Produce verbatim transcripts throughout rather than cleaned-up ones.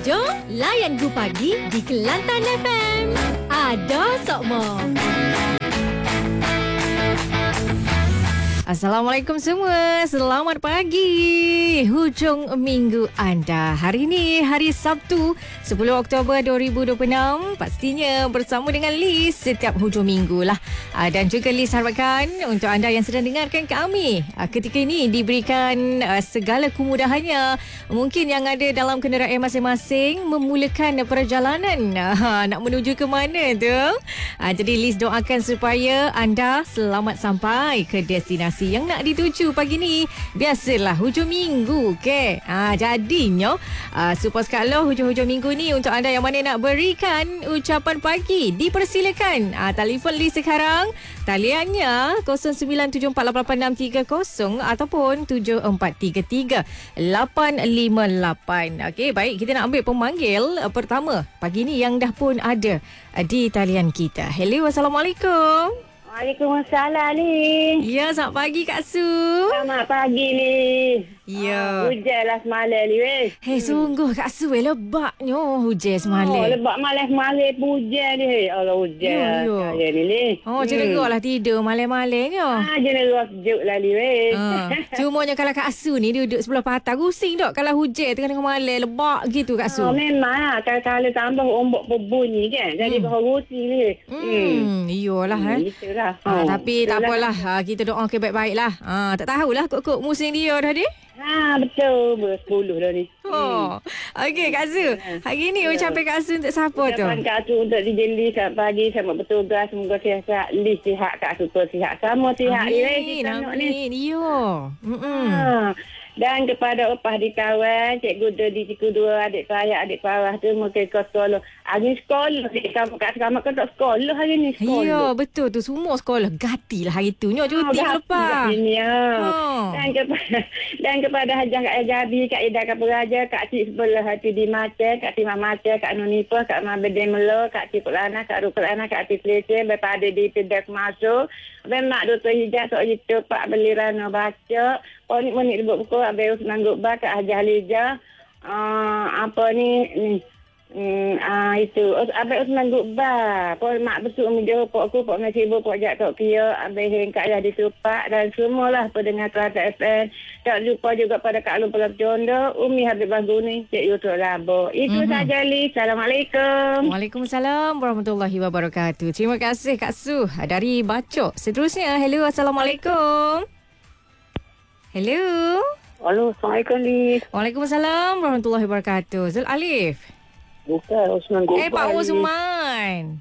Ada layan Gu Pagi di Kelantan F M. Ada Sokmo. Assalamualaikum semua. Selamat pagi. Hujung minggu anda. Hari ini hari Sabtu sepuluh Oktober dua ribu dua puluh enam. Pastinya bersama dengan Liz setiap hujung minggu lah. Dan juga Liz harapkan untuk anda yang sedang dengarkan kami ketika ini diberikan segala kemudahannya. Mungkin yang ada dalam kenderaan masing-masing memulakan perjalanan. Nak menuju ke mana tu? Jadi Liz doakan supaya anda selamat sampai ke destinasi yang nak dituju pagi ni. Biasalah hujung minggu ke. Ha, jadinya uh, suppose kalau hujung-hujung minggu ni untuk anda yang mana nak berikan ucapan pagi, dipersilakan. Uh, telefon Liz sekarang. Taliannya kosong sembilan tujuh empat lapan lapan enam tiga kosong ataupun tujuh empat tiga tiga lapan lima lapan. Okey, baik, kita nak ambil pemanggil uh, pertama pagi ni yang dah pun ada uh, di talian kita. Hello, Assalamualaikum. Waalaikumsalam ni. Ya, selamat pagi Kak Su. Selamat pagi ni. Ya. Ah, hujan lah semalam ni weh. Hei, sungguh Kak Su, eh, lebaknya hujan semalam. Oh, lebak malam-malam pun hujan ni. Hey. Allah hujan. Yo, yo. Saya ni ni. Oh, hmm. Cenderung lah tidur malam-malamnya. Ah, jenis sejuk lah ni weh. Ha. Cumanya kalau Kak Su ni duduk sebelah patah, pusing tak kalau hujan tengah-tengah malam, lebak gitu Kak Su. Oh, memang lah. Kalau tambah ombak berbunyi kan. Jadi hmm. berhorusing ni. Hmm, iyalah. Hmm, eh. itulah. Ha, Oh, tapi tak apalah. Ha, kita doa ke baik-baik lah. Ha, tak tahulah kok-kok musim dia dah dia. Ha, betul. Bersepuluh dah ni. Oh. Okey Kak Su. Hari ni Ya. ucapan Kak Su untuk siapa tu? Ucapan Kak Su untuk D J Lee selamat pagi. Selamat bertugas. Semoga sihat. Lee sihat. Kak Su pun sihat. Sama sihat. Amin. Amin. Ya. Mm-mm. Ha. Dan kepada opah di kawan, Cikgu Dodi, Cikgu Dua, adik saya, adik parah tu mungkin ke sekolah. Hari ni sekolah. Kamu kat sekarang kan tak sekolah hari ni sekolah. Ya, betul tu. Semua sekolah gati lah hari tu. Nyok cuti Oh, lepas. Ini, ya. Oh. Dan kepada dan kepada Hajah Kak Jabi, Kak Ida Kak Peraja, Kak Cik sebelah hati di Maceh, Kak Timah Maceh, Kak Nunipah, Kak Mabede Melo, Kak Cik Kulana, Kak Rukulana, Kak Cik Selese, Bapak Ade di Pedak Masuk, Bemak Doktor Hijab, Sok Itu, Pak Belirano Baca, Ponik Monik Dibuk Buku, Abai Usman Gubba, Kak Hajah Lija, uh, apa ni, ni Hmm, ah itu Abai Usman Gubba, Pok Mak Besuk Menjauh, Pok Aku, Pok Nasibu, Pok Jak Tok Kia, Abai Heng Kak Yah di Tupak dan semualah pendengar Kelantan F M. Tak lupa juga pada Kak Lu Pelap Jondo, Umi Habib Baguni, Cik Yutuk Labo. Itu mm-hmm. saja Li. Assalamualaikum. Waalaikumsalam warahmatullahi wabarakatuh. Terima kasih Kak Su dari Bacok. Seterusnya, hello, Assalamualaikum. Hello. Halo, Assalamualaikum Li. Waalaikumsalam warahmatullahi wabarakatuh. Zul Alif. Bukan, Osman Gubba. Eh, Pak Osman.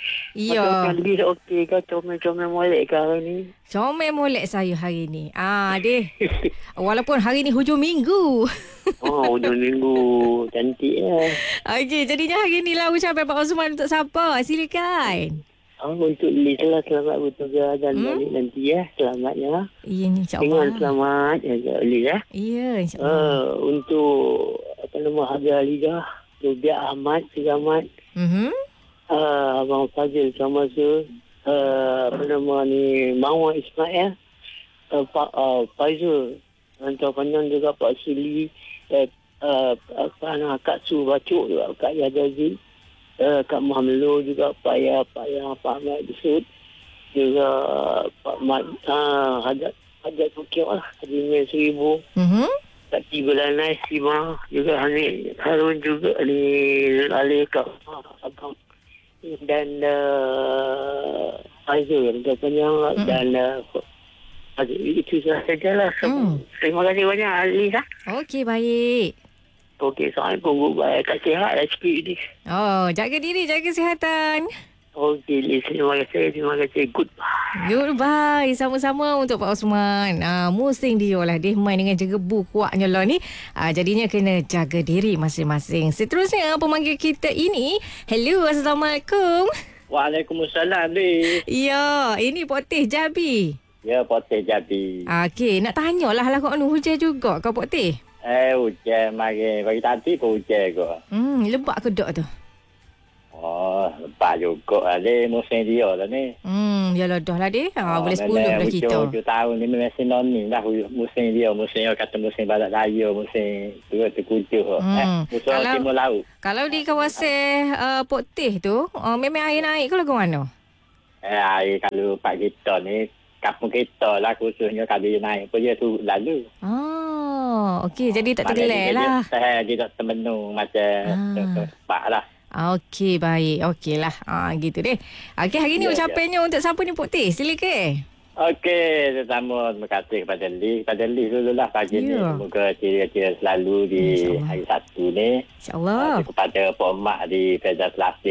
Ya. Macam lebih okey ke comel-comel molek ke hari ni? Comel molek saya hari ni. Ah, deh. Walaupun hari ni hujung minggu. Oh, hujung minggu. Cantik lah. Okey, jadinya hari ni lah ucapan Pak Osman untuk siapa? Silakan. Oh, untuk Liz lah, selamat bertugas dan hmm? balik nanti ya. Selamat ya. Ya, insyaAllah. Dengan selamat ya, Liz ya. Ya, insyaAllah. Uh, untuk apa nama Haja Lidah, Zubia Ahmad, Selamat. Mhm. Uh, Abang Fazil sama tu. Uh, apa nama ni, Mawar Ismail. Uh, Pak uh, Faizul. Hantar panjang juga Pak Sili. Uh, uh, apa nama Kak Su Bacuk juga, Kak Yadazi. Uh, Kak Mahmelo juga, Pak Ya, Pak Ya, Pak Ahmad Besut. Juga Pak Mat, uh, Hajat, Hajat Tukiak lah. Haji Mil Seribu. Mhm. Kak Tiba Lanai, Sima. Juga Hanif Harun juga. Ni Ali Kak Abang. Dan uh, Faizul. Dan panjang lah. Mm. Dan uh, itu sahajalah. Mm. Terima kasih banyak Ali. Ha? Okey, baik. Okey, Assalamualaikum. Tak sihat lah sikit ni. Oh, jaga diri, jaga kesihatan. Okey, Liz. Terima kasih. Terima kasih. Goodbye. Goodbye. Sama-sama untuk Pak Osman. Ah, musim dia lah. Dia main dengan jegebu kuatnya lah ni. Ah, jadinya kena jaga diri masing-masing. Seterusnya, pemanggil kita ini. Hello, Assalamualaikum. Waalaikumsalam, Liz. Ya, ini Poteh Jabi. Ya, Poteh Jabi. Okey, nak tanyalah lah kau anu hujan juga kau Poteh. Eh, hujan mari. Bagi tadi pun hujan kau. Hmm, lebak ke tak tu? Oh, lepas juga ada musim dia lah ni. Hmm, yalah dah lah deh. Ha, Oh, boleh sepuluh memang dah kita. Hujung tahun ni memang sinonim dah musim dia. Musim dia kata musim barat raya, musim tu terkujuh. Hmm. Eh, musim Kalau- timur laut. Kalau di kawasan uh, Pok Teh tu, uh, memang air naik ke lagu mana? Eh, air kalau pak kita ni, kampung kita lah khususnya kalau dia naik pun dia tu lalu. Ah, okey. Jadi tak Maknanya tergelek dia- lah. Dia, dia tak termenung macam Ah. tempat lah. Okey, baik. Okey lah. Ha, gitu deh. Okey, hari ni Ya, ucapannya untuk siapa ni Pok Teh? Silakan. Okey, terutama terima kasih kepada Lee. Kepada Lee dulu lah pagi ni. Ya. Semoga ceria-ceria selalu di InsyaAllah. hari Sabtu ni. InsyaAllah. Uh, kepada Pak Mak di Federal Kelas